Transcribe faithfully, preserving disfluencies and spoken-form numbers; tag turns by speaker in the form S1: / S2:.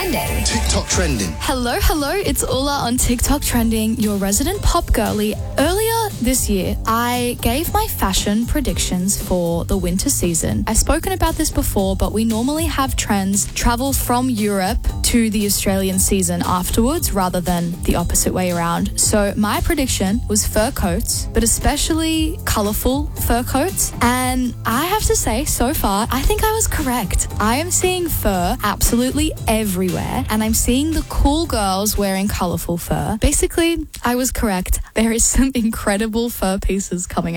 S1: Trending.
S2: TikTok Trending.
S3: Hello, hello, it's Ula on TikTok Trending, your resident pop girly. Earlier this year, I gave my fashion predictions for the winter season. I've spoken about this before, but we normally have trends travel from Europe to the Australian season afterwards rather than the opposite way around. So my prediction was fur coats, but especially colourful fur coats. And I have to say, so far, I think I was correct. I am seeing fur absolutely everywhere, and I'm seeing the cool girls wearing colourful fur. Basically, I was correct. There is some incredible fur pieces coming out.